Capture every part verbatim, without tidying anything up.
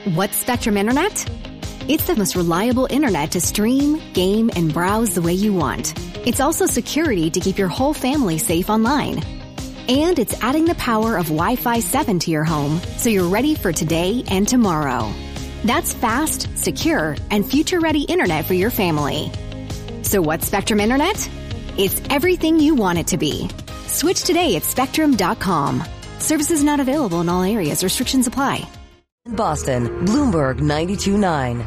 What's Spectrum Internet? It's the most reliable internet to stream, game, and browse the way you want. It's also security to keep your whole family safe online. And it's adding the power of Wi-Fi seven to your home so you're ready for today and tomorrow. That's fast, secure, and future-ready internet for your family. So what's Spectrum Internet? It's everything you want it to be. Switch today at spectrum dot com. Services not available in all areas. Restrictions apply. Boston, Bloomberg ninety-two point nine.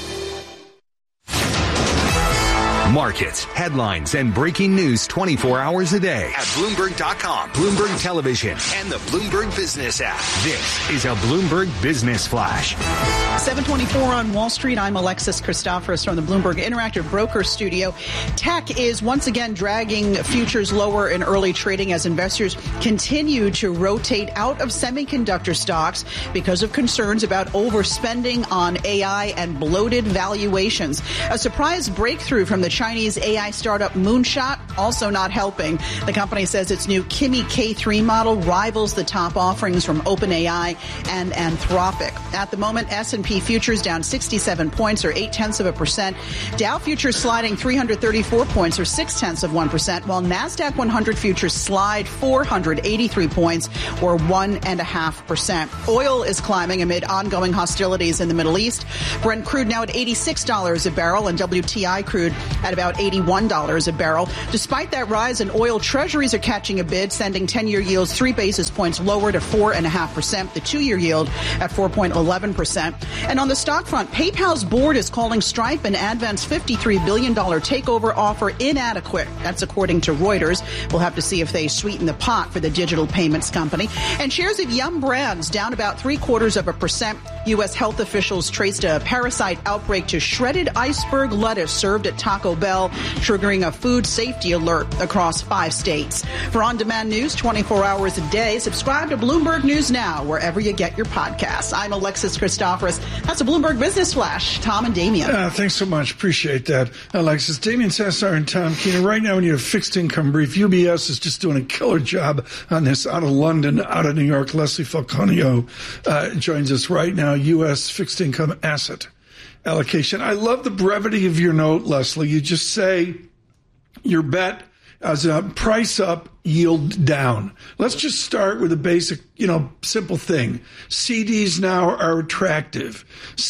Markets, headlines, and breaking news twenty-four hours a day at Bloomberg dot com, Bloomberg Television, and the Bloomberg Business app. This is a Bloomberg Business Flash. seven twenty-four on Wall Street. I'm Alexis Christoforous from the Bloomberg Interactive Broker Studio. Tech is once again dragging futures lower in early trading as investors continue to rotate out of semiconductor stocks because of concerns about overspending on A I and bloated valuations. A surprise breakthrough from the Chinese A I startup Moonshot also not helping. The company says its new Kimi K three model rivals the top offerings from OpenAI and Anthropic. At the moment, S and P futures down sixty-seven points or eight tenths of a percent. Dow futures sliding three hundred thirty-four points or six tenths of one percent, while NASDAQ one hundred futures slide four hundred eighty-three points or one and a half percent. Oil is climbing amid ongoing hostilities in the Middle East. Brent crude now at eighty-six dollars a barrel and W T I crude at about eighty-one dollars a barrel. Despite that rise in oil, treasuries are catching a bid, sending ten-year yields three basis points lower to four point five percent, the two-year yield at four point one one percent. And on the stock front, PayPal's board is calling Stripe and Advent's fifty-three billion dollars takeover offer inadequate. That's according to Reuters. We'll have to see if they sweeten the pot for the digital payments company. And shares of Yum Brands down about three quarters of a percent. U S health officials traced a parasite outbreak to shredded iceberg lettuce served at Taco Bell, triggering a food safety alert across five states. For on-demand news twenty-four hours a day, subscribe to Bloomberg News Now wherever you get your podcasts. I'm Alexis Christoforous. That's a Bloomberg Business Flash. Tom and Damien. Uh, thanks so much. Appreciate that, Alexis. Damien Sassar and Tom Keener. Right now, when you have fixed income brief, U B S is just doing a killer job on this out of London, out of New York. Leslie Falconio uh, joins us right now. U S fixed income asset allocation. I love the brevity of your note, Leslie. You just say your bet as a price up, yield down. Let's just start with a basic, you know, simple thing. C Ds now are attractive.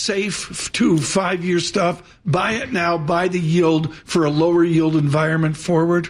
Safe to five-year stuff. Buy it now. Buy the yield for a lower yield environment forward.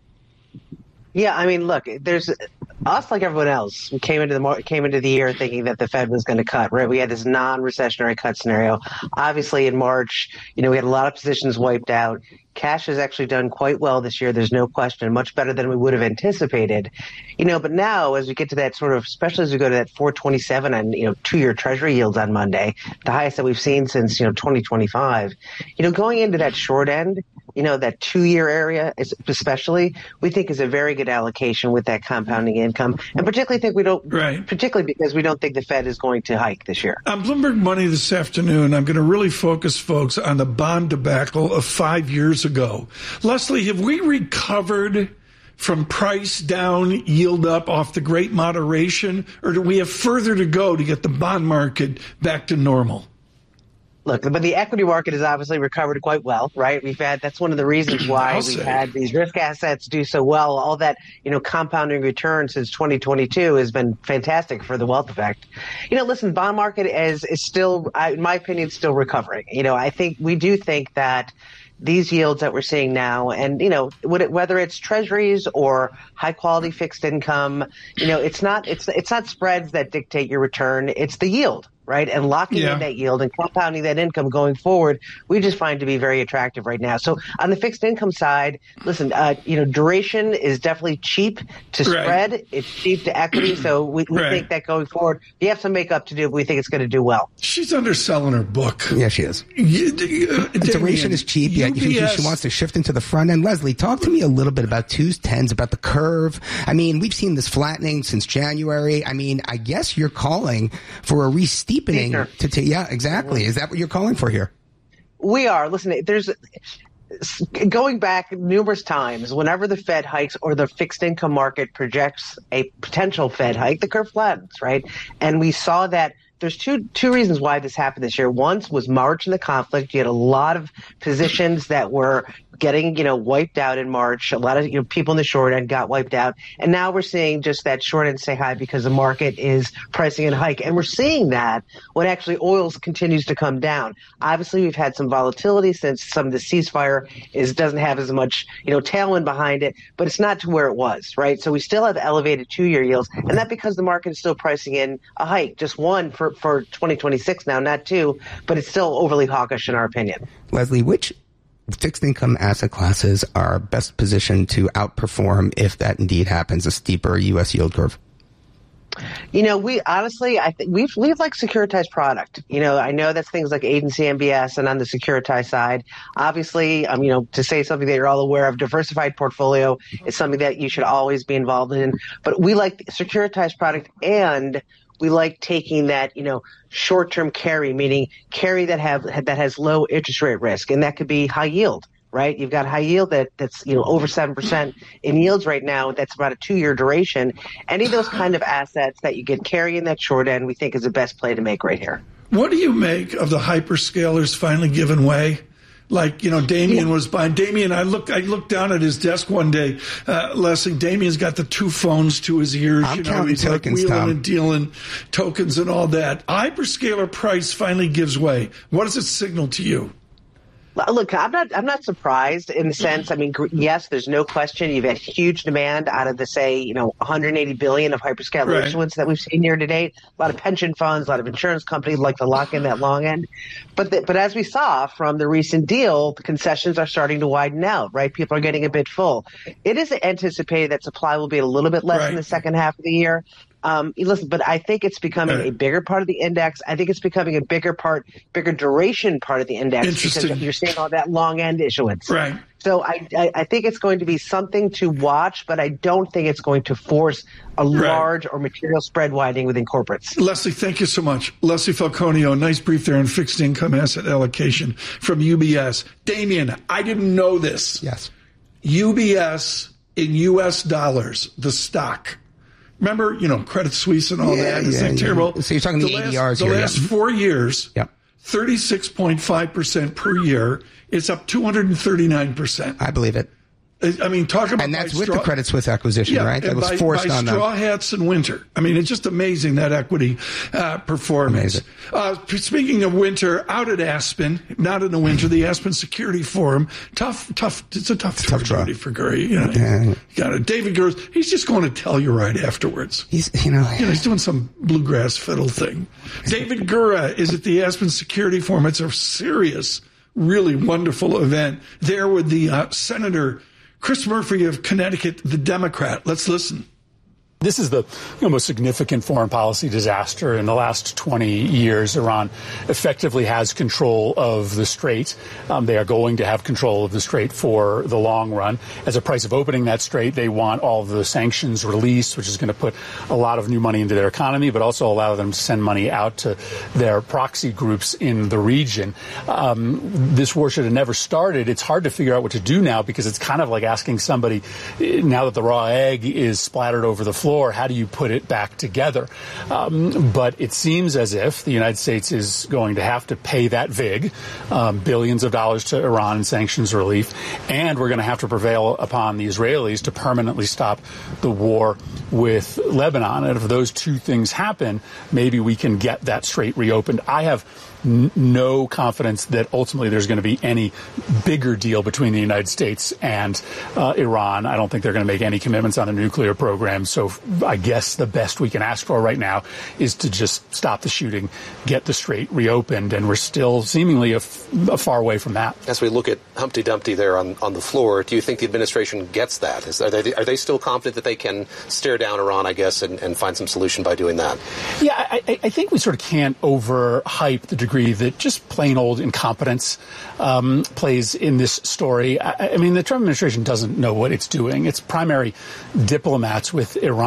Yeah, I mean, look, there's us like everyone else. We came into the came into the year thinking that the Fed was going to cut, right? We had this non-recessionary cut scenario. Obviously, in March, you know, we had a lot of positions wiped out. Cash has actually done quite well this year. There's no question, much better than we would have anticipated. You know, but now as we get to that sort of, especially as we go to that four twenty-seven and, you know, two-year Treasury yields on Monday, the highest that we've seen since, you know, twenty twenty-five, you know, going into that short end, you know, that two-year area especially, we think is a very good allocation with that compounding income. And particularly think we don't, right. particularly because we don't think the Fed is going to hike this year. On Bloomberg Money this afternoon, I'm going to really focus, folks, on the bond debacle of five years ago. Leslie, have we recovered from price down, yield up off the great moderation, or do we have further to go to get the bond market back to normal? Look, but the equity market has obviously recovered quite well, right? We've had, that's one of the reasons why we've say. had these risk assets do so well. All that, you know, compounding return since twenty twenty-two has been fantastic for the wealth effect. You know, listen, bond market is, is still, in my opinion, still recovering. You know, I think we do think that these yields that we're seeing now, and, you know, whether it's treasuries or high quality fixed income, you know, it's not, it's, it's not spreads that dictate your return. It's the yield. Right. And locking yeah. in that yield and compounding that income going forward, we just find to be very attractive right now. So on the fixed income side, listen, uh, you know, duration is definitely cheap to spread. Right. It's cheap to equity. So we, we right. think that going forward, you have some makeup to do, but we think it's going to do well. She's underselling her book. Yeah, she is. You, uh, duration is cheap. Yeah, she, she wants to shift into the front end. Leslie, talk to me a little bit about twos, tens, about the curve. I mean, we've seen this flattening since January. I mean, I guess you're calling for a re-steepening to, to yeah, exactly. Is that what you're calling for here? We are. Listen, there's going back numerous times, whenever the Fed hikes or the fixed income market projects a potential Fed hike, the curve flattens, right? And we saw that there's two two reasons why this happened this year. One was March and the conflict. You had a lot of positions that were getting, you know, wiped out in March. A lot of, you know, people in the short end got wiped out. And now we're seeing just that short end stay high because the market is pricing in a hike. And we're seeing that when actually oil continues to come down. Obviously, we've had some volatility since some of the ceasefire is doesn't have as much, you know, tailwind behind it, but it's not to where it was, right? So we still have elevated two-year yields, and that because the market is still pricing in a hike, just one for, for twenty twenty-six now, not two, but it's still overly hawkish in our opinion. Leslie, which fixed income asset classes are best positioned to outperform if that indeed happens, a steeper U S yield curve? You know, we honestly, I think we've we've like securitized product. You know, I know that's things like agency M B S and on the securitized side. Obviously, um, you know, to say something that you're all aware of, diversified portfolio is something that you should always be involved in. But we like securitized product, and we like taking that, you know, short-term carry, meaning carry that have that has low interest rate risk, and that could be high yield. Right, you've got high yield that, that's you know over seven percent in yields right now. That's about a two-year duration. Any of those kind of assets that you get carry in that short end, we think is the best play to make right here. What do you make of the hyperscalers finally giving way? Like, you know, Damien yeah. was buying. Damien, I looked I looked down at his desk one day. Uh, Leslie, Damien's got the two phones to his ears. I'm you know, counting he's tokens, like wheeling Tom. and dealing tokens and all that. Hyperscaler price finally gives way. What does it signal to you? Look, I'm not. I'm not surprised in the sense. I mean, yes, there's no question. You've had huge demand out of the, say, you know, one hundred eighty billion of hyperscaler right. issuance that we've seen year to date. A lot of pension funds, a lot of insurance companies like to lock in that long end. But the, but as we saw from the recent deal, the concessions are starting to widen out. Right, people are getting a bit full. It is anticipated that supply will be a little bit less right. in the second half of the year. Um, listen, but I think it's becoming right. a bigger part of the index. I think it's becoming a bigger part, bigger duration part of the index because you're seeing all that long end issuance. Right. So I, I, I think it's going to be something to watch, but I don't think it's going to force a right. large or material spread widening within corporates. Leslie, thank you so much. Leslie Falconio, nice brief there on fixed income asset allocation from U B S. Damien, I didn't know this. Yes. U B S in U S dollars, the stock. Remember, you know, Credit Suisse and all yeah, that. It's yeah, like terrible. Yeah. So you're talking the, the A D Rs last, here. The last yeah. four years, yep. thirty-six point five percent per year. It's up two hundred thirty-nine percent. I believe it. I mean, talk about and that's with straw, the Credit Suisse acquisition, yeah, right? That was by, forced by on straw them. hats in winter. I mean, it's just amazing that equity uh, performance. Uh, speaking of winter, out at Aspen, not in the winter, the Aspen Security Forum. Tough, tough. It's a tough, tough draw for Gurry. You know, yeah. you got it. David Gurry. He's just going to tell you right afterwards. He's, you know, you know, he's doing some bluegrass fiddle thing. David Gurry is at the Aspen Security Forum. It's a serious, really wonderful event there with the uh, Senator Chris Murphy of Connecticut, the Democrat. Let's listen. This is the you know, most significant foreign policy disaster in the last twenty years. Iran effectively has control of the Strait. Um, they are going to have control of the Strait for the long run. As a price of opening that Strait, they want all of the sanctions released, which is going to put a lot of new money into their economy, but also allow them to send money out to their proxy groups in the region. Um, this war should have never started. It's hard to figure out what to do now because it's kind of like asking somebody, now that the raw egg is splattered over the floor, how do you put it back together? Um, but it seems as if the United States is going to have to pay that vig, um, billions of dollars to Iran in sanctions relief, and we're going to have to prevail upon the Israelis to permanently stop the war with Lebanon. And if those two things happen, maybe we can get that strait reopened. I have n- no confidence that ultimately there's going to be any bigger deal between the United States and uh, Iran. I don't think they're going to make any commitments on the nuclear program. So I guess the best we can ask for right now is to just stop the shooting, get the strait reopened, and we're still seemingly a, f- a far away from that. As we look at Humpty Dumpty there on, on the floor, do you think the administration gets that? Is, are, they, are they still confident that they can stare down Iran, I guess, and, and find some solution by doing that? Yeah, I, I think we sort of can't overhype the degree that just plain old incompetence um, plays in this story. I, I mean, the Trump administration doesn't know what it's doing. Its primary diplomats with Iran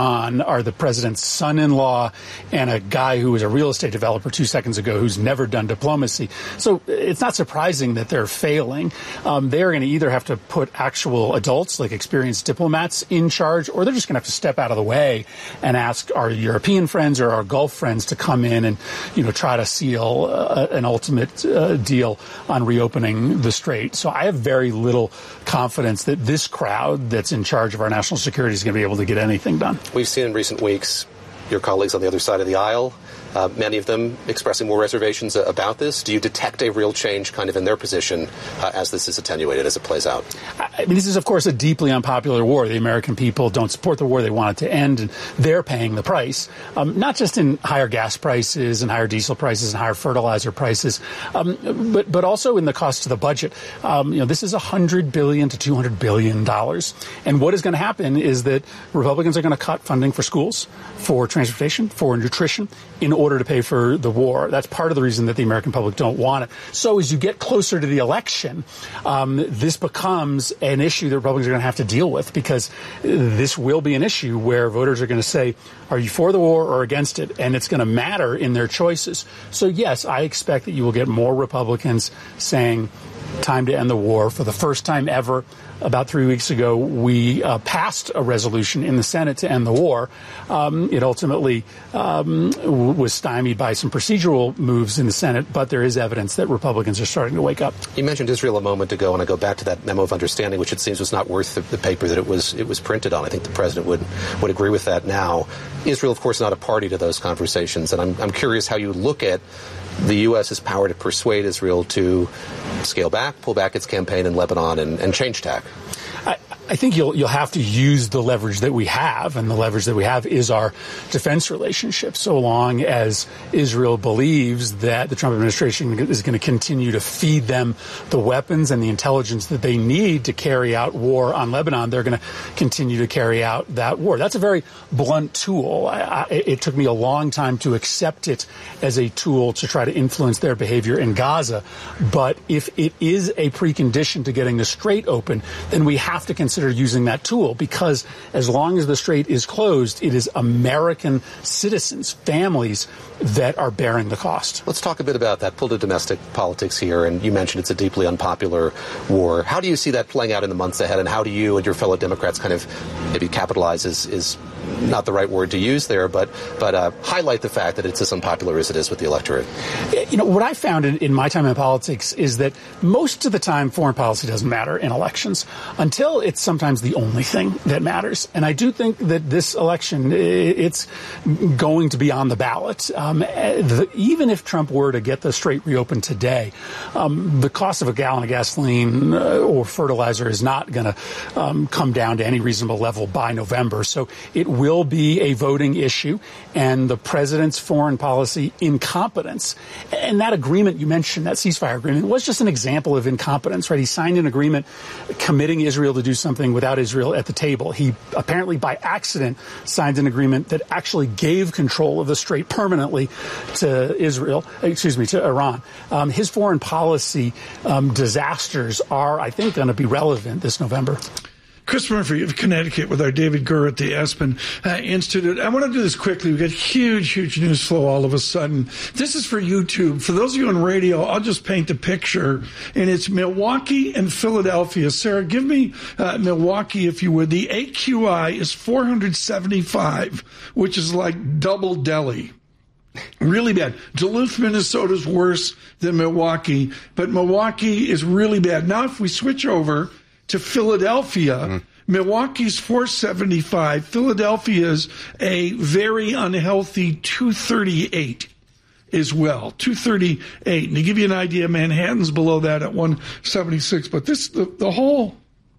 Iran are the president's son-in-law and a guy who was a real estate developer two seconds ago who's never done diplomacy. So it's not surprising that they're failing. Um, they're going to either have to put actual adults, like experienced diplomats, in charge, or they're just going to have to step out of the way and ask our European friends or our Gulf friends to come in and, you know, try to seal uh, an ultimate uh, deal on reopening the strait. So I have very little confidence that this crowd that's in charge of our national security is going to be able to get anything done. We've seen in recent weeks your colleagues on the other side of the aisle, uh, many of them expressing more reservations uh, about this. Do you detect a real change kind of in their position uh, as this is attenuated, as it plays out? I mean, this is, of course, a deeply unpopular war. The American people don't support the war. They want it to end, and they're paying the price, um, not just in higher gas prices and higher diesel prices and higher fertilizer prices, um, but but also in the cost to the budget. Um, you know, this is one hundred billion dollars to two hundred billion dollars. And what is going to happen is that Republicans are going to cut funding for schools, for transportation, for nutrition, in order to pay for the war. That's part of the reason that the American public don't want it. So as you get closer to the election, um, this becomes an issue that Republicans are going to have to deal with, because this will be an issue where voters are going to say, are you for the war or against it? And it's going to matter in their choices. So, yes, I expect that you will get more Republicans saying time to end the war. For the first time ever, about three weeks ago, we uh, passed a resolution in the Senate to end the war. Um, it ultimately um, w- was stymied by some procedural moves in the Senate, but there is evidence that Republicans are starting to wake up. You mentioned Israel a moment ago, and I go back to that memo of understanding, which it seems was not worth the, the paper that it was it was printed on. I think the president would, would agree with that now. Israel, of course, not a party to those conversations, and I'm, I'm curious how you look at the U S.'s power to persuade Israel to scale back, pull back its campaign in Lebanon, and, and change tack. I, I think you'll you'll have to use the leverage that we have, and the leverage that we have is our defense relationship. So long as Israel believes that the Trump administration is going to continue to feed them the weapons and the intelligence that they need to carry out war on Lebanon, they're going to continue to carry out that war. That's a very blunt tool. I, I, it took me a long time to accept it as a tool to try to influence their behavior in Gaza. But if it is a precondition to getting the strait open, then we have to consider Consider using that tool, because as long as the strait is closed, it is American citizens, families, that are bearing the cost. Let's talk a bit about that. Pull to domestic politics here, and you mentioned it's a deeply unpopular war. How do you see that playing out in the months ahead, and how do you and your fellow Democrats kind of maybe capitalize is, is not the right word to use there, but but uh, highlight the fact that it's as unpopular as it is with the electorate? You know, what I found in, in my time in politics is that most of the time foreign policy doesn't matter in elections until it's sometimes the only thing that matters. And I do think that this election, it's going to be on the ballot. Um, the, even if Trump were to get the strait reopened today, um, the cost of a gallon of gasoline uh, or fertilizer is not going to um, come down to any reasonable level by November. So it will be a voting issue, and the president's foreign policy incompetence. And that agreement you mentioned, that ceasefire agreement, was just an example of incompetence, right? He signed an agreement committing Israel to do something without Israel at the table. He apparently by accident signed an agreement that actually gave control of the strait permanently to Israel, excuse me, to Iran. Um, his foreign policy um, disasters are, I think, going to be relevant this November. Chris Murphy of Connecticut with our David Gurr at the Aspen uh, Institute. I want to do this quickly. We've got huge, huge news flow all of a sudden. This is for YouTube. For those of you on radio, I'll just paint a picture. And it's Milwaukee and Philadelphia. Sarah, give me uh, Milwaukee, if you would. The A Q I is four hundred seventy-five, which is like double Delhi. Really bad. Duluth, Minnesota is worse than Milwaukee, but Milwaukee is really bad. Now, if we switch over to Philadelphia, mm. Milwaukee's four seventy-five. Philadelphia's a very unhealthy two thirty-eight as well. two thirty-eight. And to give you an idea, Manhattan's below that at one seventy-six. But this, the, the whole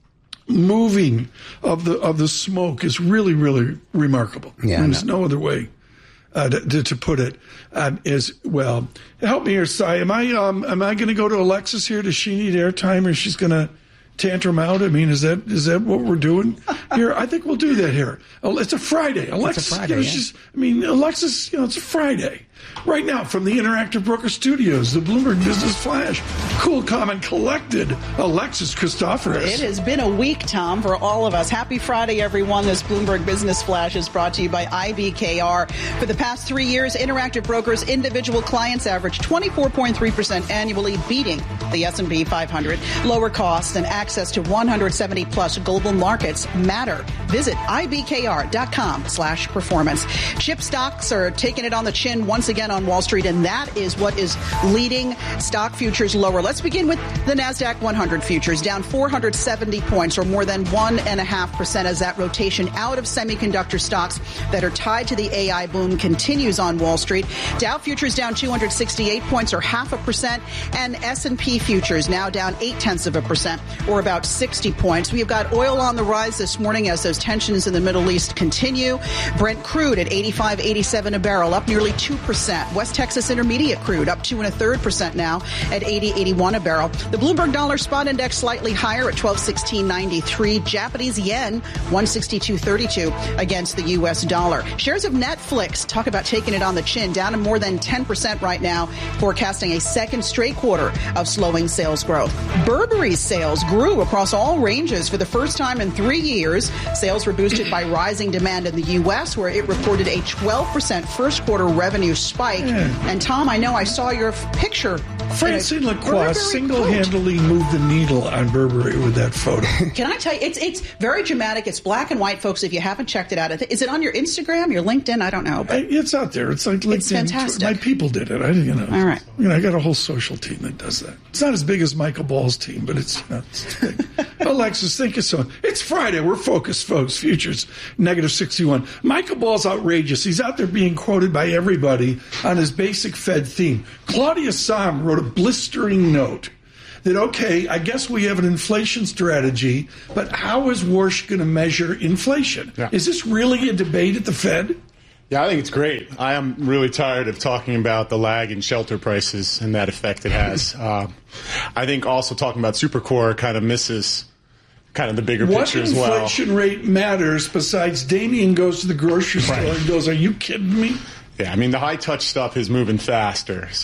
moving of the of the smoke is really, really remarkable. Yeah, and there's no. no other way uh, to, to put it um, as well. Help me here, Cy. Am I um, am I going to go to Alexis here? Does she need airtime, or she's going to tantrum out? I mean, is that is that what we're doing here? I think we'll do that here. It's a Friday. Alexis, it's a Friday, you know, yeah. she's, I mean, Alexis, you know, it's a Friday. Right now, from the Interactive Broker Studios, the Bloomberg Business Flash, cool, calm, and collected, Alexis Christoforous. It has been a week, Tom, for all of us. Happy Friday, everyone. This Bloomberg Business Flash is brought to you by I B K R. For the past three years, Interactive Brokers' individual clients averaged twenty-four point three percent annually, beating the S and P five hundred. Lower costs and access to one hundred seventy plus global markets matter. Visit I B K R dot com slash performance. Chip stocks are taking it on the chin once again on Wall Street, and that is what is leading stock futures lower. Let's begin with the NASDAQ one hundred futures, down four hundred seventy points, or more than one point five percent, as that rotation out of semiconductor stocks that are tied to the A I boom continues on Wall Street. Dow futures down two hundred sixty-eight points, or half a percent, and S and P futures now down eight tenths of a percent, or about sixty points. We've got oil on the rise this morning as those tensions in the Middle East continue. Brent crude at eighty-five eighty-seven a barrel, up nearly two percent. West Texas Intermediate crude up two and a third percent now at eighty eighty-one a barrel. The Bloomberg Dollar Spot Index slightly higher at twelve sixteen ninety-three. Japanese yen one sixty-two thirty-two against the U S dollar. Shares of Netflix, talk about taking it on the chin, down to more than ten percent right now, forecasting a second straight quarter of slowing sales growth. Burberry's sales grew across all ranges for the first time in three years. Sales were boosted by rising demand in the U S, where it reported a twelve percent first quarter revenue spike. Yeah. And Tom, I know I saw your f- picture. Francine Lacroix single-handedly moved the needle on Burberry with that photo. Can I tell you, it's it's very dramatic. It's black and white, folks. If you haven't checked it out, is it on your Instagram, your LinkedIn? I don't know. But it's out there. It's like LinkedIn. It's fantastic. My people did it. I, you know. All right. You know, I got a whole social team that does that. It's not as big as Michael Ball's team, but it's, you know, it's big. Alexis, thank you so much. It's Friday. We're focused, folks. Futures negative sixty-one. Michael Ball's outrageous. He's out there being quoted by everybody on his basic Fed theme. Claudia Sahm wrote a blistering note that, okay, I guess we have an inflation strategy, but how is Warsh going to measure inflation? Yeah. Is this really a debate at the Fed? Yeah, I think it's great. I am really tired of talking about the lag in shelter prices and that effect it has. uh, I think also talking about Supercore kind of misses kind of the bigger what picture as well. What inflation rate matters besides Damien goes to the grocery store right. and goes, are you kidding me? Yeah, I mean, the high-touch stuff is moving faster. So